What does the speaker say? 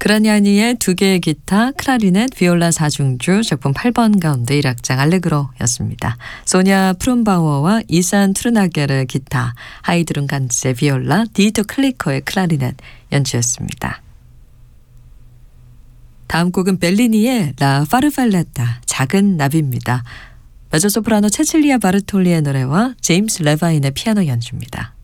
그라니아니의 2개의 기타, 클라리넷, 비올라 4중주, 작품 8번 가운데 1악장 알레그로였습니다. 소냐 프룸바워와 이산 투르나겔의 기타, 하이드룬 간츠의 비올라, 디히터 클리커의 클라리넷 연주였습니다. 다음 곡은 벨리니의 라 파르팔레타, 작은 나비입니다. 메조소프라노 체칠리아 바르톨리의 노래와 제임스 레바인의 피아노 연주입니다.